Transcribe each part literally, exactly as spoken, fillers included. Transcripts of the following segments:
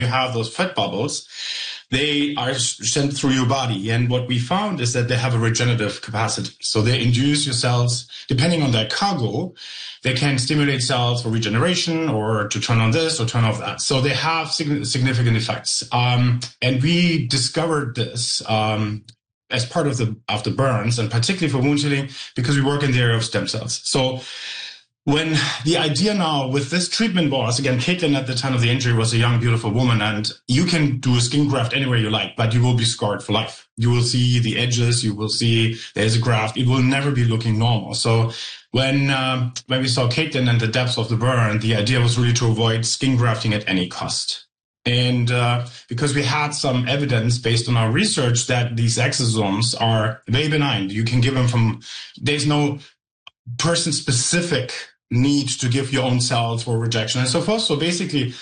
you have those fat bubbles, they are sent through your body. And what we found is that they have a regenerative capacity. So they induce your cells, depending on their cargo, they can stimulate cells for regeneration or to turn on this or turn off that. So they have significant effects. Um, and we discovered this um, as part of the, of the burns, and particularly for wound healing, because we work in the area of stem cells. So when the idea now with this treatment was, again, Caitlin at the time of the injury was a young, beautiful woman, and you can do a skin graft anywhere you like, but you will be scarred for life. You will see the edges, you will see there's a graft, it will never be looking normal. So when um, when we saw Caitlin and the depth of the burn, the idea was really to avoid skin grafting at any cost. And uh, because we had some evidence based on our research that these exosomes are very benign, you can give them from, there's no person-specific need to give your own cells for rejection and so forth. So basically,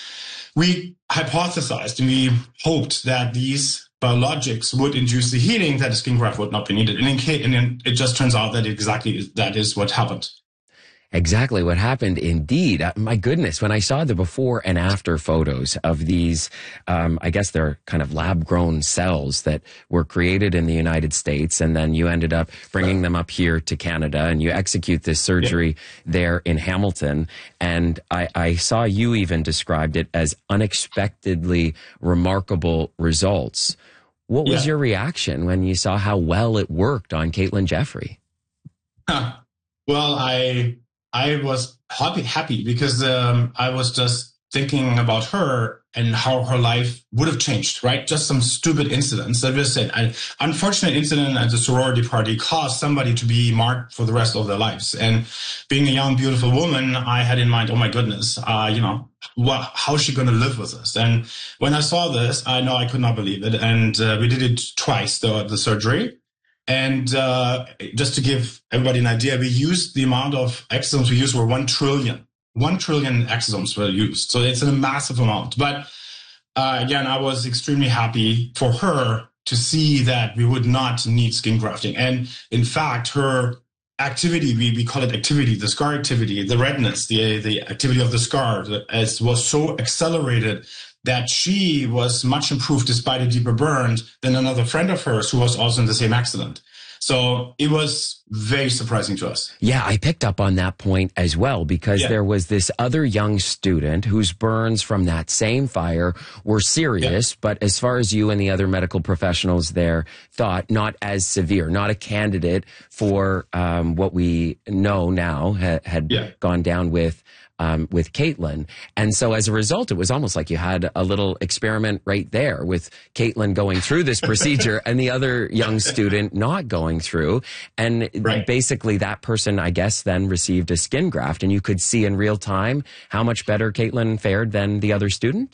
we hypothesized and we hoped that these biologics would induce the healing, that a skin graft would not be needed. And, in case, and it just turns out that exactly that is what happened. Exactly what happened, indeed. Uh, my goodness, when I saw the before and after photos of these, um, I guess they're kind of lab-grown cells that were created in the United States, and then you ended up bringing them up here to Canada, and you execute this surgery yeah. there in Hamilton. And I, I saw you even described it as unexpectedly remarkable results. What was yeah. your reaction when you saw how well it worked on Caitlin Jeffrey? Huh. Well, I... I was happy, happy because um, I was just thinking about her and how her life would have changed, right? Just some stupid incidents. That was an unfortunate incident at the sorority party caused somebody to be marked for the rest of their lives. And being a young, beautiful woman, I had in mind, oh my goodness, uh, you know, what, how's she going to live with this? And when I saw this, I know I could not believe it. And uh, we did it twice, the, the surgery. And uh, just to give everybody an idea, we used the amount of exosomes we used were one trillion. One trillion exosomes were used. So it's a massive amount. But uh, again, I was extremely happy for her to see that we would not need skin grafting. And in fact, her activity, we, we call it activity, the scar activity, the redness, the, the activity of the scar as was so accelerated that she was much improved despite a deeper burn than another friend of hers who was also in the same accident. So it was very surprising to us. Yeah, I picked up on that point as well, because yeah. there was this other young student whose burns from that same fire were serious, yeah. but as far as you and the other medical professionals there thought, not as severe, not a candidate for um, what we know now ha had yeah. gone down with Um, with Caitlin. And so as a result, it was almost like you had a little experiment right there with Caitlin going through this procedure and the other young student not going through. And right. basically that person, I guess, then received a skin graft, and you could see in real time how much better Caitlin fared than the other student?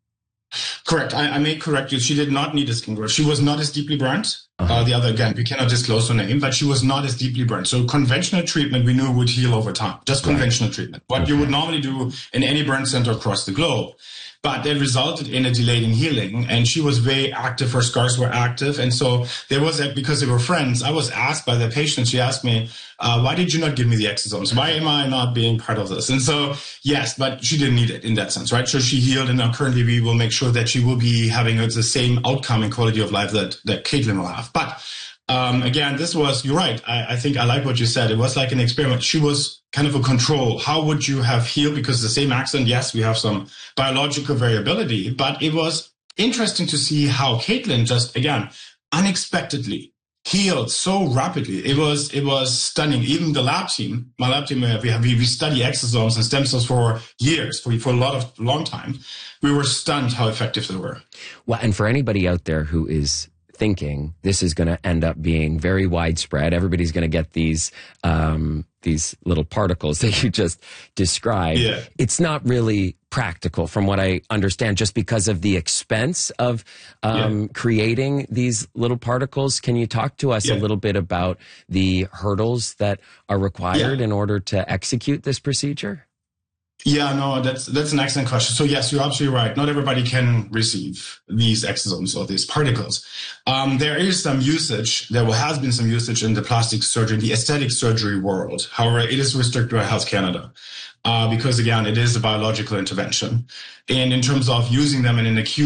Correct. I, I may correct you. She did not need a skin graft. She was not as deeply burnt. Uh-huh. Uh, the other, again, we cannot disclose her name, but she was not as deeply burnt. So conventional treatment we knew would heal over time. Just conventional right. treatment. What okay. you would normally do in any burn center across the globe. But that resulted in a delay in healing. And she was very active. Her scars were active. And so there was, a, because they were friends, I was asked by the patient, she asked me, uh, why did you not give me the exosomes? Why am I not being part of this? And so, yes, but she didn't need it in that sense, right? So she healed, and now currently we will make sure that she will be having the same outcome and quality of life that, that Caitlin will have. But um, again, this was, you're right. I, I think I like what you said. It was like an experiment. She was kind of a control. How would you have healed? Because the same accident, yes, we have some biological variability, but it was interesting to see how Caitlin just, again, unexpectedly healed so rapidly. It was, it was stunning. Even the lab team, my lab team, we have, we, we study exosomes and stem cells for years, for, for a lot of, long time. We were stunned how effective they were. Well, and for anybody out there who is thinking this is going to end up being very widespread, everybody's going to get these um, these little particles that you just described. Yeah. It's not really practical from what I understand, just because of the expense of um, yeah. creating these little particles. Can you talk to us yeah. a little bit about the hurdles that are required yeah. in order to execute this procedure? Yeah, no, that's that's an excellent question. So yes, you're absolutely right. Not everybody can receive these exosomes or these particles. Um, there is some usage. There has been some usage in the plastic surgery, the aesthetic surgery world. However, it is restricted by Health Canada uh, because again, it is a biological intervention. And in terms of using them in an acute